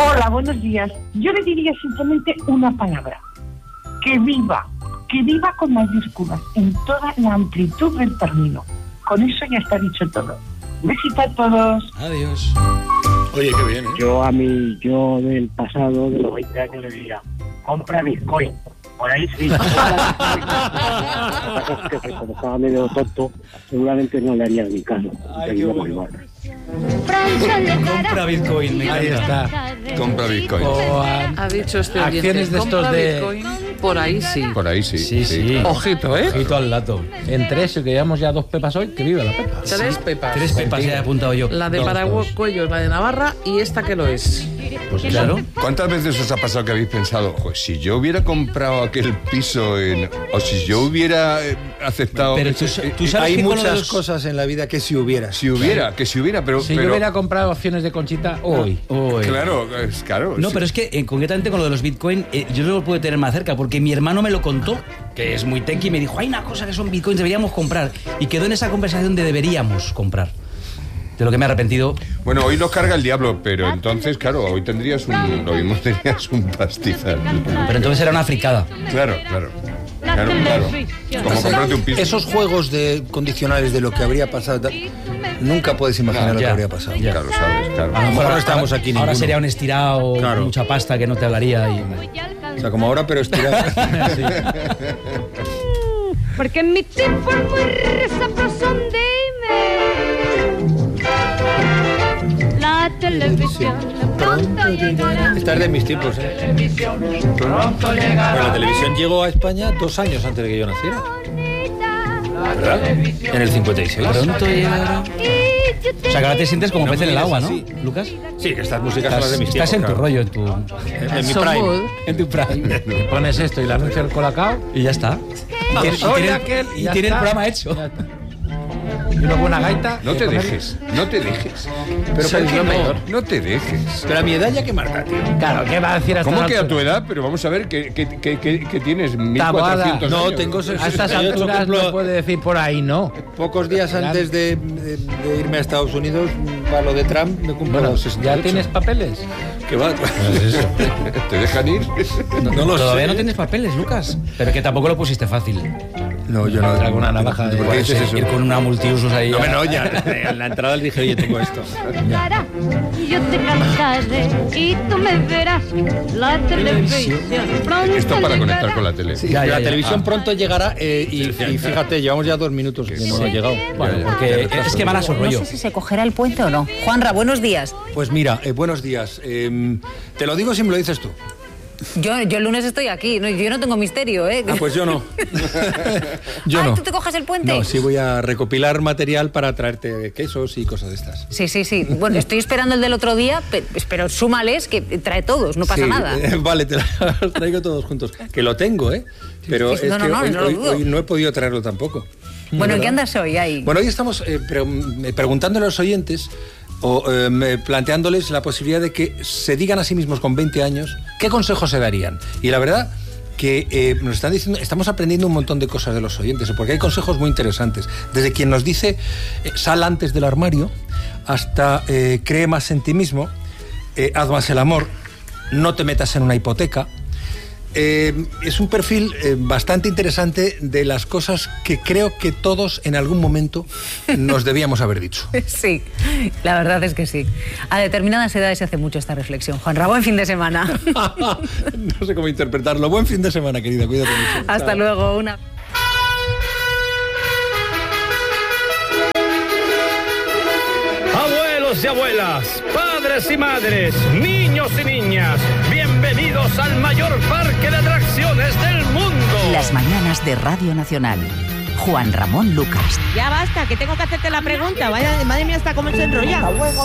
Hola, buenos días. Yo le diría simplemente una palabra. Que viva con mayúsculas en toda la amplitud del término. Con eso ya está dicho todo. Besito a todos. Adiós. Oye, qué bien, ¿eh? Yo a mi yo del pasado, de los 20 años, le diría, compra Bitcoin. Por ahí sí. Lo que pasa es que como estaba medio tonto, seguramente no le haría ni caso. Ay, qué bueno. Compra Bitcoin, me Ahí está. Compra Bitcoin. Ha dicho este oyente, acciones de estos compra de... Bitcoin, por ahí sí. Por ahí sí. Sí. Ojito, ¿eh? Ojito al dato. Entre eso, que llevamos ya 2 pepas hoy, que viva la pepa. 3 pepas. 3 pepas he apuntado yo. La de Dos. Paracuellos, la de Navarra y esta que lo es. Pues claro. ¿Cuántas veces os ha pasado que habéis pensado, pues si yo hubiera comprado aquel piso o si yo hubiera aceptado... Pero tú sabes Hay que con lo muchas de los... cosas en la vida que si hubiera. que si hubiera, pero... Si yo hubiera comprado acciones de Conchita hoy. Claro. No, sí. pero es que concretamente con lo de los Bitcoin, yo no lo puedo tener más cerca porque mi hermano me lo contó, que es muy tequi, y me dijo, hay una cosa que son Bitcoins, deberíamos comprar. Y quedó en esa conversación de deberíamos comprar. De lo que me he arrepentido. Bueno, hoy nos carga el diablo, pero entonces, claro, hoy lo mismo tenías un pastizal. Pero entonces era una fricada. Claro. Como comprarte un piso. Esos juegos de condicionales de lo que habría pasado, nunca puedes imaginar lo que habría pasado. Ya. Claro, sabes, claro. A lo mejor no estamos aquí Ahora ninguno. sería un estirado, Claro. mucha pasta que no te hablaría. O sea, como ahora, pero estirado. Sí. Porque mi tiempo es muy sabroso, dime. La televisión pronto llegará. Esta es de mis tiempos, ¿eh? Bueno, la televisión llegó a España 2 años antes de que yo naciera. ¿Verdad? En el 56. Pronto llegará. O sea, que ahora te sientes como No pez en el me agua, digas ¿no, así. Lucas? Sí, que estas músicas son las de mis tiempos. Estás en tu claro. rollo, en tu En mi prime. en tu prime. Te pones esto y el anuncio del Colacao. Y ya está. Y Soy tiene, aquel, y ya tiene el está. programa hecho. Ya está. Y luego una gaita. No y te comer- dejes. Pero Soy ¿por qué yo no? mayor. No te dejes. Pero a mi edad ya que marca, tío. Claro, ¿qué va a decir a ¿Cómo estas que a tu alturas? edad? Pero vamos a ver, ¿qué tienes? Taboada. 1400 No, años. tengo A estas 68, alturas cumplo- no puede decir por ahí, ¿no? Pocos días antes de irme a Estados Unidos, para lo de Trump, me cumplo Bueno, los 68. ¿ya tienes papeles? ¿Qué va? ¿Te dejan ir? No lo Todavía sé. no tienes papeles, Lucas. Pero que tampoco lo pusiste fácil. No, yo no. Traigo una navaja de- ¿Por qué dices eso? Ir con una multiusos ahí. No, no, ya. En la entrada le dije, oye, tengo esto. Y yo te cantaré y tú me verás. La televisión pronto Esto para conectar llegará. con la tele. Ya, la ya. televisión pronto llegará y fíjate, llevamos ya 2 minutos que no ha llegado. Bueno, porque es que van a su rollo. No sé si se cogerá el puente o no. Juanra, buenos días. Pues mira, buenos días. Te lo digo si me lo dices tú. Yo el lunes estoy aquí. No, yo no tengo misterio, ¿eh? Ah, pues yo no. Yo Ah, no. ¿tú te coges el puente? No, sí voy a recopilar material para traerte quesos y cosas de estas. Sí. Bueno, estoy esperando el del otro día, pero súmales, que trae todos, no pasa Sí, nada. Vale, te los traigo todos juntos. Que lo tengo, ¿eh? Pero Sí, es no, que no, hoy, no lo dudo. hoy no he podido traerlo tampoco. Bueno, ¿en ¿verdad? qué andas hoy ahí? Bueno, hoy estamos preguntándole a los oyentes o planteándoles la posibilidad de que se digan a sí mismos con 20 años qué consejos se darían. Y la verdad que nos están diciendo, estamos aprendiendo un montón de cosas de los oyentes, porque hay consejos muy interesantes. Desde quien nos dice sal antes del armario, hasta cree más en ti mismo, haz más el amor, no te metas en una hipoteca. Es un perfil bastante interesante de las cosas que creo que todos en algún momento nos debíamos haber dicho. Sí, la verdad es que sí. A determinadas edades se hace mucho esta reflexión. Juanra, buen fin de semana. No sé cómo interpretarlo. Buen fin de semana, querida. Cuídate mucho. Hasta Chao. luego. Una... Abuelos y abuelas, padres y madres, niños y niñas, bienvenidos al mayor parque de atracciones del mundo. Las mañanas de Radio Nacional. Juan Ramón Lucas. Ya basta, que tengo que hacerte la pregunta. Vaya, madre mía, hasta cómo se enrolla.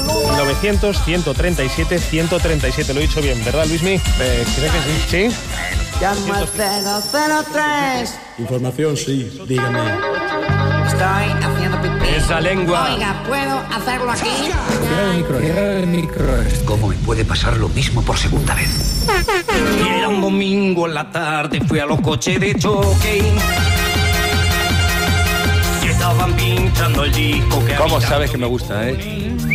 900-137-137, lo he dicho bien, ¿verdad, Luismi? Creo que sí. ¿Sí? Llama al 003. Información, sí, dígame. Estoy haciendo pipí. Esa lengua. Oiga, ¿puedo hacerlo aquí? Cierra el micro. ¿Cómo me puede pasar lo mismo por segunda vez? Y era un domingo en la tarde, fui a los coches de choque. Y estaban pinchando el disco que ¿Cómo habitaba sabes que me gusta, eh?